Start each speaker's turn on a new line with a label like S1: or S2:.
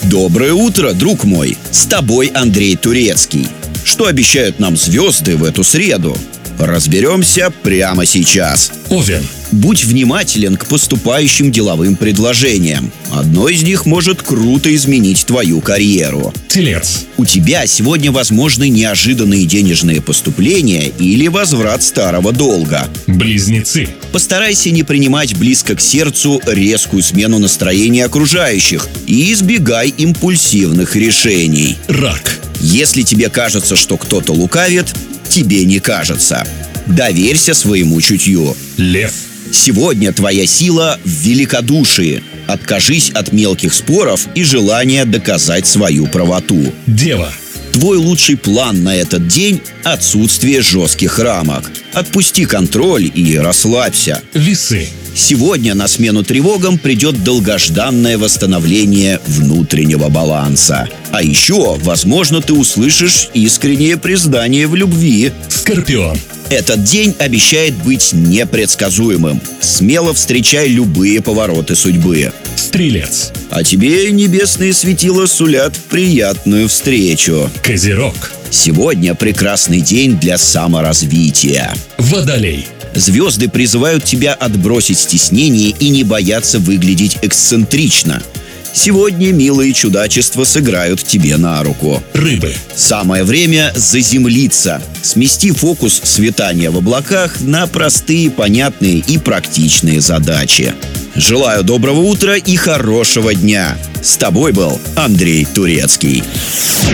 S1: Доброе утро, друг мой! С тобой Андрей Турецкий. Что обещают нам звезды в эту среду? Разберемся прямо сейчас.
S2: Овен.
S1: Будь внимателен к поступающим деловым предложениям. Одно из них может круто изменить твою карьеру.
S2: Телец.
S1: У тебя сегодня возможны неожиданные денежные поступления или возврат старого долга.
S2: Близнецы.
S1: Постарайся не принимать близко к сердцу резкую смену настроения окружающих и избегай импульсивных решений.
S2: Рак.
S1: Если тебе кажется, что кто-то лукавит, тебе не кажется. Доверься своему чутью.
S2: Лев.
S1: Сегодня твоя сила в великодушии. Откажись от мелких споров и желания доказать свою правоту.
S2: Дева.
S1: Твой лучший план на этот день – отсутствие жестких рамок. Отпусти контроль и расслабься.
S2: Весы.
S1: Сегодня на смену тревогам придет долгожданное восстановление внутреннего баланса. А еще, возможно, ты услышишь искреннее признание в любви.
S2: Скорпион.
S1: Этот день обещает быть непредсказуемым. Смело встречай любые повороты судьбы.
S2: Стрелец.
S1: А тебе небесные светила сулят приятную встречу.
S2: Козерог.
S1: Сегодня прекрасный день для саморазвития.
S2: Водолей.
S1: Звезды призывают тебя отбросить стеснение и не бояться выглядеть эксцентрично. Сегодня милые чудачества сыграют тебе на руку.
S2: Рыбы.
S1: Самое время заземлиться. Смести фокус с витания в облаках на простые, понятные и практичные задачи. Желаю доброго утра и хорошего дня. С тобой был Андрей Турецкий.